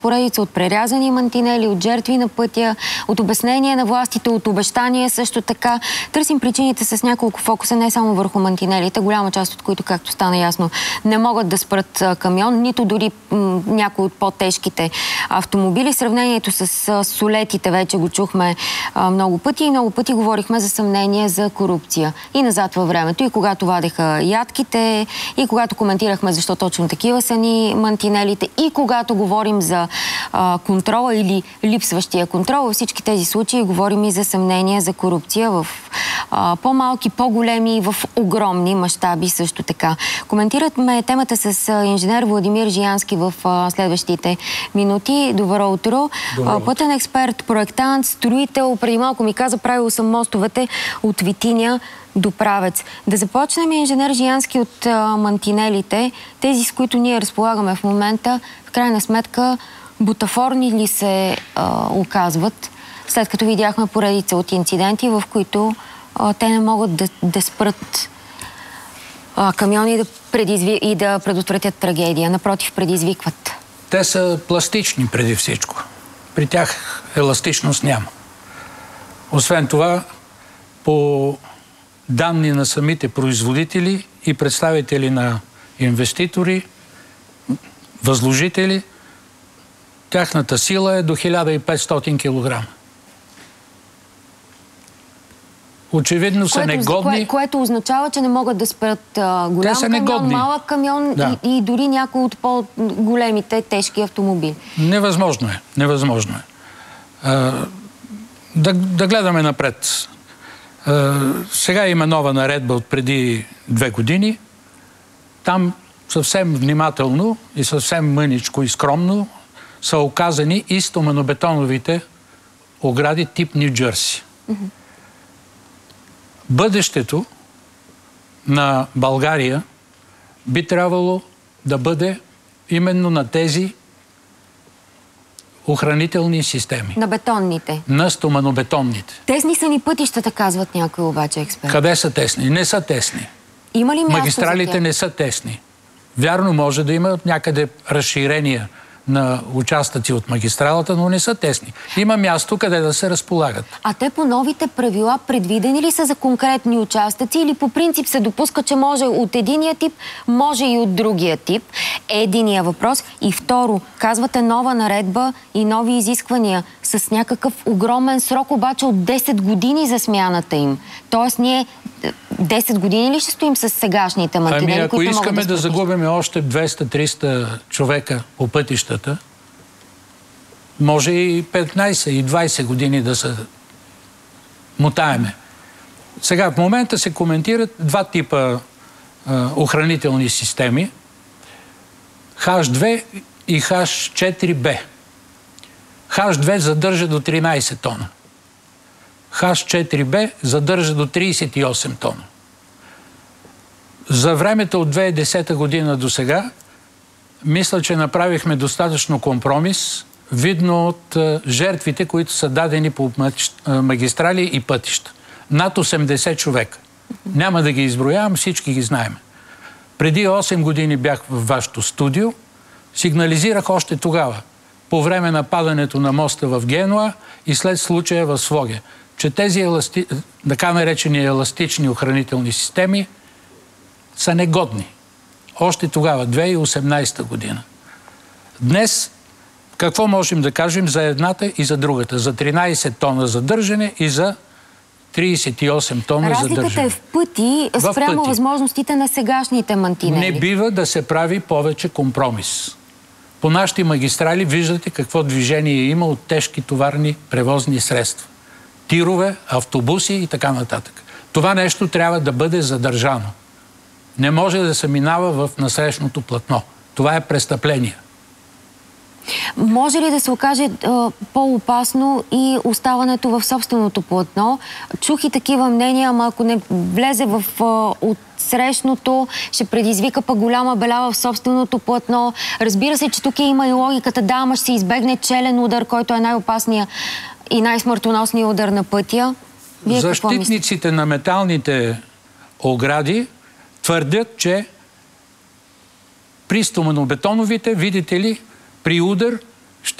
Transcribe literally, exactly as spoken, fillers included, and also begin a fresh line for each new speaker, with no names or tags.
Поредица от прерязани мантинели, от жертви на пътя, от обяснение на властите, от обещания също така. Търсим причините с няколко фокуса, не само върху мантинелите, голяма част от които, както стана ясно, не могат да спрат камион, нито дори някои от по-тежките автомобили. Сравнението с солетите вече го чухме а, много пъти и много пъти говорихме за съмнение за корупция. И назад във времето, и когато вадеха ядките, и когато коментирахме защо точно такива са ни мантинелите, и когато говорим за а, контрола или липсващия контрол. Във всички тези случаи говорим и за съмнение за корупция в а, по-малки, по-големи и в огромни мащаби също така. Коментирахме темата с а, инженер Владимир Жиянски в а, следващите минути. Добро утро.
Добро утро.
Пътен експерт, проектант, строител. Преди малко ми каза, правил съм мостовете от Витиня до Правец. Да започнем, инженер Жиянски, от а, мантинелите, тези, с които ние разполагаме в момента, в крайна сметка бутафорни ли се а, оказват, след като видяхме поредица от инциденти, в които а, те не могат да, да спрат а, камиони да предизви... и да предотвратят трагедия. Напротив, предизвикват.
Те са пластични преди всичко. При тях еластичност няма. Освен това, по данни на самите производители и представители на инвеститори, възложители, тяхната сила е до хиляда и петстотин килограма. Очевидно са
което,
негодни.
Кое, което означава, че не могат да спрат а, голям камион,
негодни.
малък камион,
да.
и, и дори някои от по-големите тежки автомобили.
Невъзможно е. Невъзможно е. А, да, да гледаме напред. А, сега има нова наредба от преди две години. Там съвсем внимателно и съвсем мъничко и скромно са оказани и стоманобетоновите огради тип Ню Джерси. Mm-hmm. Бъдещето на България би трябвало да бъде именно на тези охранителни системи.
На бетонните.
На стоманобетонните.
Тесни са ни пътищата, казват някои обаче експерти.
Къде са тесни? Не са тесни.
Има ли място
Магистралите
за тях?
не са тесни. Вярно, може да има някъде разширения на участъци от магистралата, но не са тесни. Има място, къде да се разполагат.
А те по новите правила предвидени ли са за конкретни участъци или по принцип се допуска, че може от единия тип, може и от другия тип? Единия въпрос. И второ, казвате нова наредба и нови изисквания с някакъв огромен срок, обаче от десет години за смяната им. Тоест ние десет години ли ще стоим с сегашните мантинели,
ами, ако
които
искаме
могат да,
да загубим още двеста-триста човека по пътищата, може и петнайсет и двайсет години да се мотаеме. Сега в момента се коментират два типа а, охранителни системи. Хаш две и Хаш четири Б. Хаш две задържа до тринайсет тона. Хаш четири Б задържа до трийсет и осем тона. За времето от две хиляди и десета година до сега, мисля, че направихме достатъчно компромис, видно от а, жертвите, които са дадени по магистрали и пътища. Над осемдесет човека. Няма да ги изброявам, всички ги знаем. Преди осем години бях в вашето студио, сигнализирах още тогава, по време на падането на моста в Генуа и след случая в Своге, че тези еласти... така наречени еластични охранителни системи са негодни. Още тогава, две хиляди и осемнайсета година. Днес, какво можем да кажем за едната и за другата? За тринайсет тона задържане и за трийсет и осем тона задържане.
Разликата е в пъти спрямо възможностите на сегашните мантинели.
Не бива да се прави повече компромис. По нашите магистрали виждате какво движение има от тежки товарни превозни средства. Тирове, автобуси и така нататък. Това нещо трябва да бъде задържано. Не може да се минава в насрещното платно. Това е престъпление.
Може ли да се окаже по-опасно и оставането в собственото платно? Чух и такива мнения, ама ако не влезе в отсрещното, ще предизвика пък голяма беля в собственото платно. Разбира се, че тук има и логиката, да, ама ще се избегне челен удар, който е най-опасният и най-смъртоносният удар на пътя. Вие
защитниците на металните огради твърдят, че при стоманобетоновите, видите ли, при удар